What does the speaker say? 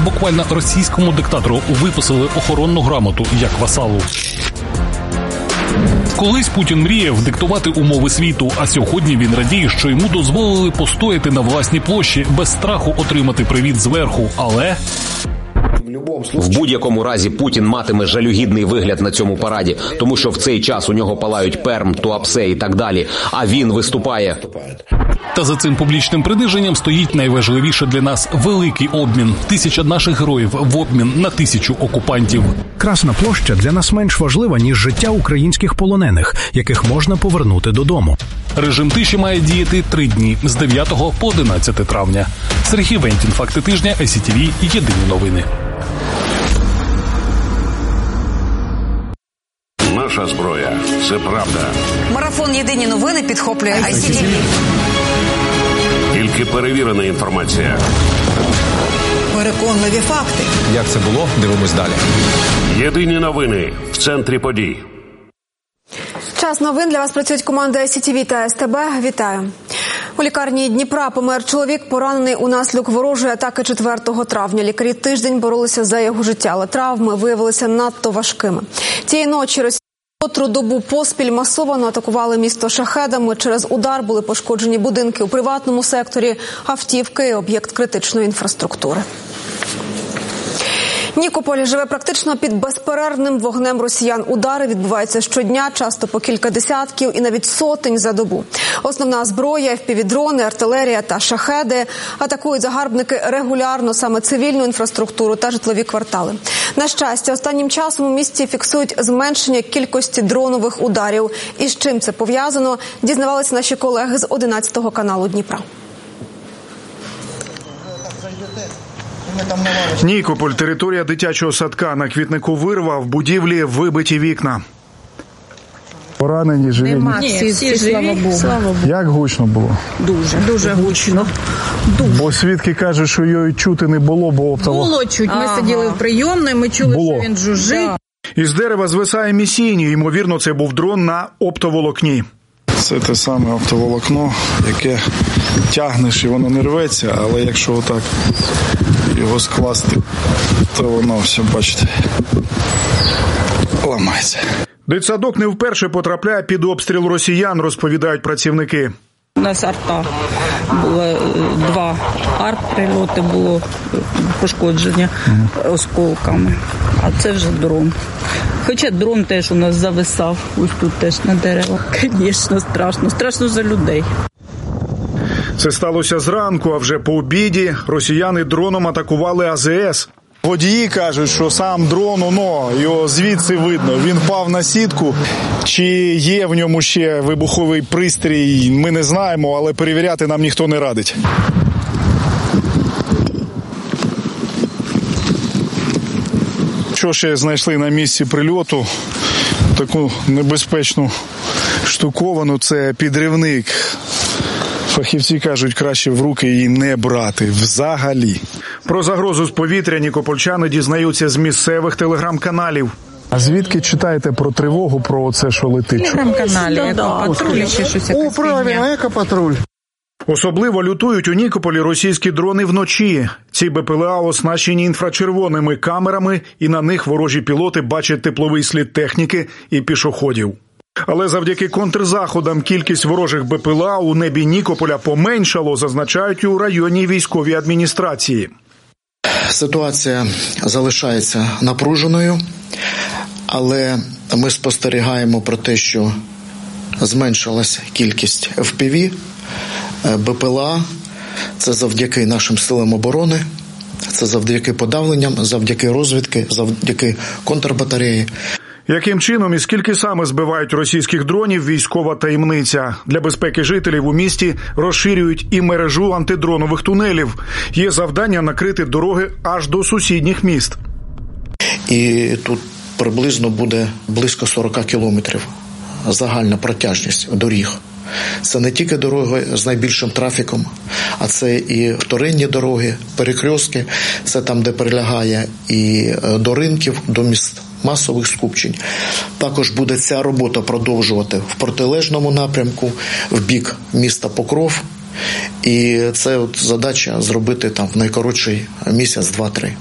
Буквально російському диктатору виписали охоронну грамоту як васалу. Колись Путін мріяв диктувати умови світу, а сьогодні він радіє, що йому дозволили постояти на власній площі без страху отримати привіт зверху. Але в будь-якому разі Путін матиме жалюгідний вигляд на цьому параді, тому що в цей час у нього палають Перм, Туапсе і так далі, а він виступає. Та за цим публічним приниженням стоїть найважливіше для нас – великий обмін. 1000 наших героїв в обмін на 1000 окупантів. Красна площа для нас менш важлива, ніж життя українських полонених, яких можна повернути додому. Режим тиші має діяти 3 дні – з 9 по 11 травня. Сергій Вентін, «Факти тижня», ICTV, єдині новини. Наша зброя – це правда. Марафон «Єдині новини» підхоплює ICTV. Тільки перевірена інформація. Переконливі факти. Як це було? Дивимось далі. Єдині новини в центрі подій. Час новин. Для вас працюють команди ICTV та СТБ. Вітаю. У лікарні Дніпра помер чоловік, поранений унаслідок ворожої атаки 4 травня. Лікарі тиждень боролися за його життя, але травми виявилися надто важкими. Тієї ночі Росія котру добу поспіль масово атакували місто шахедами. Через удар були пошкоджені будинки у приватному секторі, автівки і об'єкт критичної інфраструктури. Нікополь живе практично під безперервним вогнем росіян. Удари відбуваються щодня, часто по кілька десятків і навіть сотень за добу. Основна зброя – FPV-дрони, артилерія та шахеди. Атакують загарбники регулярно саме цивільну інфраструктуру та житлові квартали. На щастя, останнім часом у місті фіксують зменшення кількості дронових ударів. І з чим це пов'язано, дізнавалися наші колеги з 11 каналу Дніпра. Нікополь – територія дитячого садка. На Квітнику Вирва в будівлі вибиті вікна. Поранені, живі? Нема, всі живі, слава Богу. Як гучно було? Дуже гучно. Бо свідки кажуть, що його чути не було, бо Було чуть. Ми сиділи в прийомній, ми чули, що він жужжить. Із дерева звисає місійні. Ймовірно, це був дрон на оптоволокні. Це те саме оптоволокно, яке тягнеш і воно не рветься, але якщо отак його скласти, то воно все, бачите, ламається. Дитсадок не вперше потрапляє під обстріл росіян, розповідають працівники. У нас арта було 2 арт-прильоти, було пошкодження осколками, а це вже дрон. Хоча дрон теж у нас зависав, ось тут теж на деревах. Звісно, страшно. Страшно за людей. Це сталося зранку, а вже по обіді росіяни дроном атакували АЗС. Водії кажуть, що сам дрон, його звідси видно. Він впав на сітку. Чи є в ньому ще вибуховий пристрій, ми не знаємо, але перевіряти нам ніхто не радить. Що ще знайшли на місці прильоту? Таку небезпечну штуковину – це підривник. Фахівці кажуть, краще в руки її не брати взагалі. Про загрозу з повітря нікопольчани дізнаються з місцевих телеграм-каналів. А звідки читаєте про тривогу, про це, що летить? Телеграм-каналі, екопатруль, ще щось якась. Правильно, екопатруль. Особливо лютують у Нікополі російські дрони вночі. Ці БПЛА оснащені інфрачервоними камерами, і на них ворожі пілоти бачать тепловий слід техніки і пішоходів. Але завдяки контрзаходам кількість ворожих БПЛА у небі Нікополя поменшало, зазначають у районній військовій адміністрації. Ситуація залишається напруженою, але ми спостерігаємо про те, що зменшилась кількість FPV, БПЛА. Це завдяки нашим силам оборони, це завдяки подавленням, завдяки розвідки, завдяки контрбатареї. Яким чином і скільки саме збивають російських дронів – військова таємниця. Для безпеки жителів у місті розширюють і мережу антидронових тунелів. Є завдання накрити дороги аж до сусідніх міст. І тут приблизно буде близько 40 кілометрів загальна протяжність доріг. Це не тільки дороги з найбільшим трафіком, а це і вторинні дороги, перекрестки, це там, де прилягає і до ринків, до міст масових скупчень. Також буде ця робота продовжувати в протилежному напрямку, в бік міста Покров. І це задача зробити там в найкоротший місяць, 2-3.